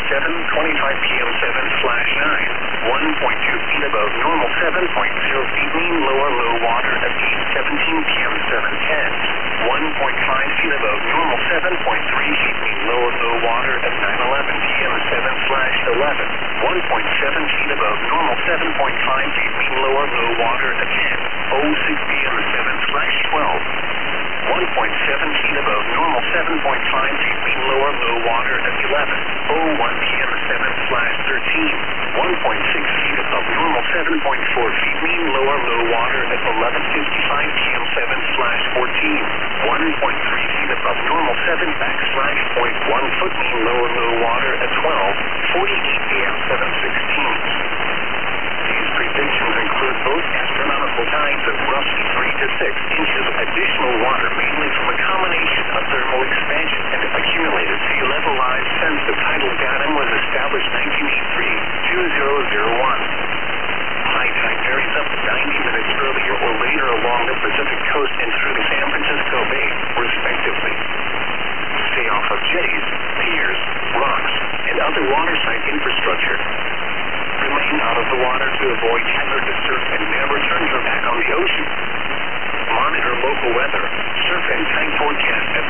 p.m. 7/9. 1.2 feet above normal, 7.0 feet mean lower low water at 8:17 p.m. 7:10. 1.5 feet above normal, 7.3 feet mean lower low water at 9:11 p.m. 7/11. 1.7 feet above normal, 7.5 feet mean lower low water at 10:06 p.m. 7/12. 1.7 feet above normal, 7.5 feet mean lower low water at 11:01 p.m. 7/13. 1.6 feet above normal, 7.4 feet mean lower low water at 11:55 p.m. 7/14. 1.3 feet above normal, 7/.1 foot mean lower low water at 12:48 p.m. 7/16. These predictions include both astronomical tides of roughly 3 to 6 inches of additional water, mainly from a combination of thermal expansion and accumulated sea level rise since the tidal datum was established 1983-2001. High tide varies up to 90 minutes earlier or later along the Pacific coast and through the San Francisco Bay, respectively. Stay off of jetties, piers, rocks, and other waterside infrastructure. Remain out of the water to avoid hazardous surf and never turn your back on the ocean. Monitor local weather, surf and tide forecast at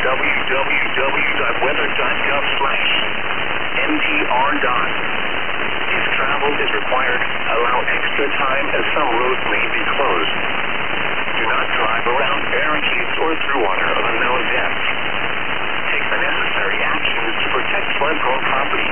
www.weather.gov/mtr. If travel is required, allow extra time as some roads may be closed. Do not drive around barricades or through water of unknown depth. Take the necessary actions to protect flood-prone property.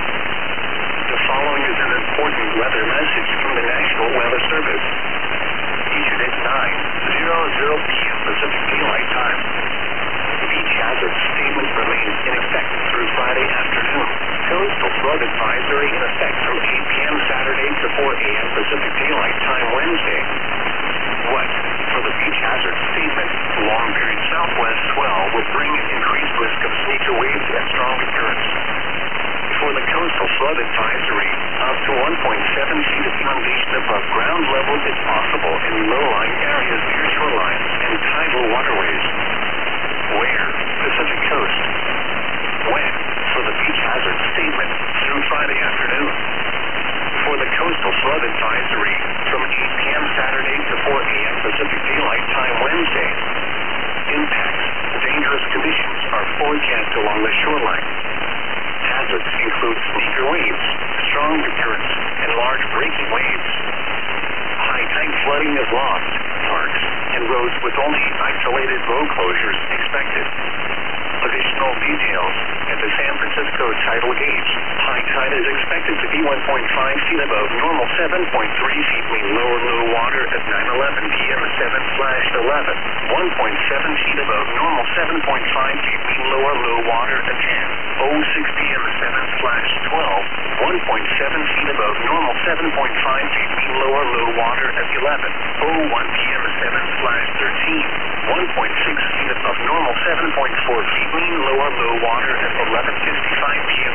The following is an important weather message from the National Weather Service. Issued at 9:00 p.m. Pacific Daylight Time. Beach hazard statement remains in effect through Friday afternoon. Coastal flood advisory in effect from 8 p.m. Saturday to 4 a.m. Pacific Daylight Time Wednesday. What? For the beach hazard statement, long period southwest swell will bring an increased risk of sneaker waves and strong currents. For the coastal flood advisory, up to 1.7 feet of inundation above ground level is possible in low-lying areas near shorelines and tidal waterways. Where? Pacific coast. When? For the beach hazard statement, through Friday afternoon. For the coastal flood advisory, from 8 p.m. Saturday to 4 a.m. Pacific Daylight Time Wednesday. Impacts. Dangerous conditions are forecast along the shoreline. Hazards include sneaker waves, strong currents, and large breaking waves. High tide flooding of lofts, parks, and roads with only isolated road closures expected. Additional details. At the San Francisco tidal gauge, high tide is expected to be 1.5 feet above normal, 7.3 feet mean lower low water at 9:11 p.m. 7/11. 1.7 feet above normal, 7.5 feet mean lower low water at 10:06 p.m. 7/12. 1.7 feet above normal, 7.5 feet mean lower low water at 11:01 p.m. 7/13. 1.6 feet above normal, 7.4 feet mean lower low water at 11:55 p.m.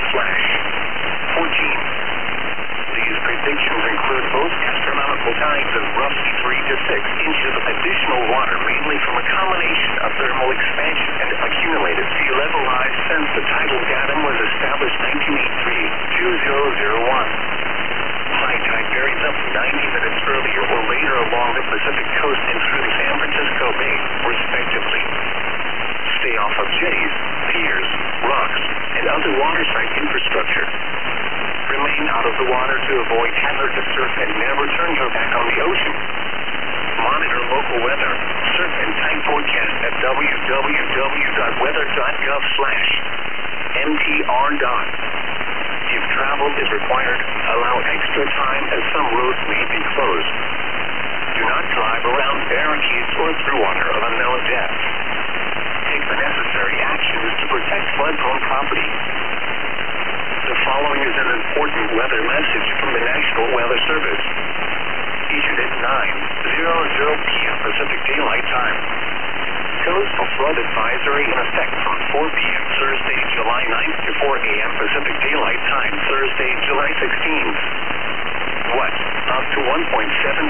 7/14. These predictions include both astronomical tides of roughly 3 to 6 inches of additional water, mainly from a combination of thermal expansion and accumulated sea level rise since the tidal datum was established 1983-2001. High tide varies up to 90 minutes earlier or later along the Pacific coast and through the San Francisco Bay, respectively. Stay off of jetties, piers, rocks, and other waterside infrastructure. Remain out of the water to avoid hazardous surf and never turn your back on the ocean. Monitor local weather, surf and tide forecast at www.weather.gov/mtr. If travel is required, allow extra time as some roads may be closed. Do not drive around barricades or through water of unknown depth. Take the necessary actions to protect flood-prone property. The following is an important weather message from the National Weather Service. Issued at 9:00 p.m. Pacific Daylight Time. Coastal flood advisory in effect from 4 p.m. Thursday, July 9th to 4 a.m. Pacific Daylight Time, Thursday, July 16th. What? Up to 1.7